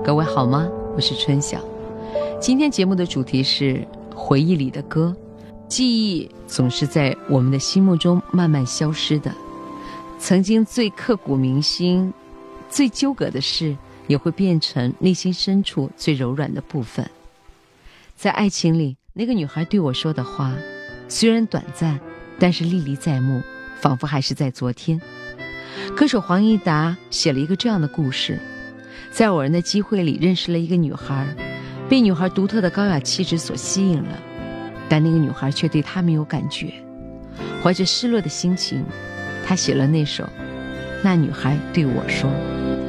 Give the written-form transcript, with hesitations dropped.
各位好吗？我是春晓。今天节目的主题是回忆里的歌。记忆总是在我们的心目中慢慢消失的，曾经最刻骨铭心、最纠葛的事，也会变成内心深处最柔软的部分。在爱情里，那个女孩对我说的话，虽然短暂，但是历历在目，仿佛还是在昨天。歌手黄义达写了一个这样的故事，在偶然的机会里认识了一个女孩，被女孩独特的高雅气质所吸引了，但那个女孩却对他没有感觉。怀着失落的心情，他写了那首《那女孩对我说》。